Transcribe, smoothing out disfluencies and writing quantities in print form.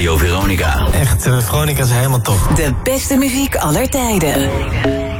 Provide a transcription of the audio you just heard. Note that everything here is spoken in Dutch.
Radio Veronica. Echt, Veronica is helemaal top. De beste muziek aller tijden.